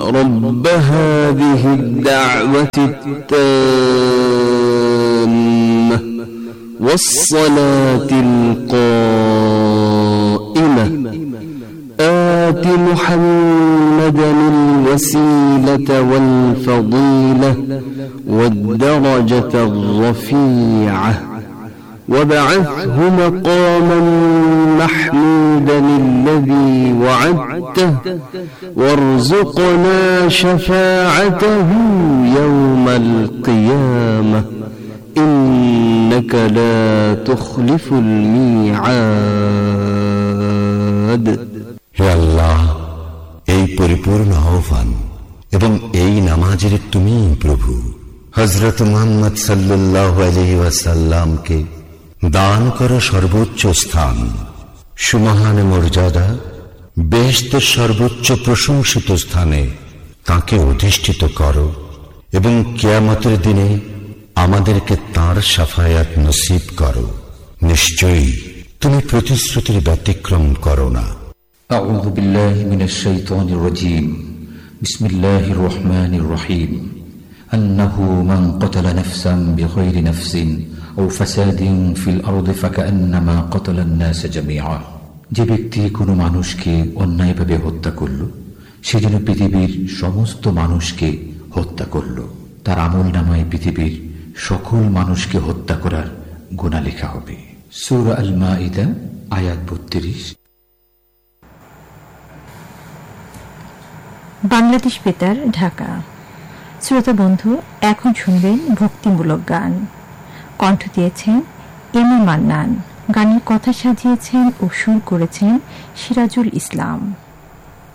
رب هذه الدعوة التامة والصلاة القائمة آت محمدا الوسيلة والفضيلة والدرجة الرفيعة وابعثه مقاما محمودا الذي وعدته وارزقنا شفاعته يوم القيامة إنك لا تخلف الميعاد. হে আল্লাহ, এই পরিপূর্ণ আহ্বান এবং এই নামাজের তুমি প্রভু হযরত মুহাম্মদ সাল্লাল্লাহু আলাইহি ওয়াসাল্লামকে দান করো সর্বোচ্চ স্থান, সুমহান মর্যাদা, বেহেশতের সর্বোচ্চ প্রশংসিত স্থানে তাকে অধিষ্ঠিত করো এবং কিয়ামতের দিনে আমাদেরকে তাঁর শাফায়াত নসিব করো। নিশ্চয়ই তুমি প্রতিশ্রুতির ব্যতিক্রম করো না। আউযু বিল্লাহি মিনাশ শাইতানির রাজীম। বিসমিল্লাহির রহমানির রহিম। আন্নাহু মান ক্বাতালা নাফসান বিগাইরি নাফসিন আও ফাসাদিন ফিল আরদি ফাকান্নামা ক্বাতালান নাস জামিআ। যে ব্যক্তি কোনো মানুষকে অন্যায়ভাবে হত্যা করল, সে যেন পৃথিবীর সমস্ত মানুষকে হত্যা করল। তার আমলনামায় পৃথিবীর সকল মানুষকে হত্যা করার গুনাহ লেখা হবে। সূরা আল মাইদা আয়াত 32। বাংলাদেশ বেতার, ঢাকা। শ্রোতা বন্ধু, এখন শুনবেন ভক্তিমূলক গান। কণ্ঠ দিয়েছেন এম এ মান্নান। গানের কথা সাজিয়েছেন ও সুর করেছেন সিরাজুল ইসলাম।